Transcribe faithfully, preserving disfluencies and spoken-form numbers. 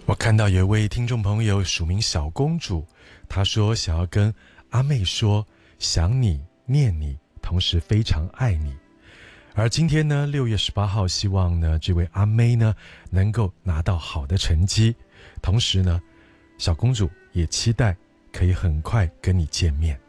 我看到有一位听众朋友署名小公主，她说想要跟阿妹说想你念你，同时非常爱你。而今天呢，六月十八号，希望呢这位阿妹呢能够拿到好的成绩，同时呢，小公主也期待可以很快跟你见面。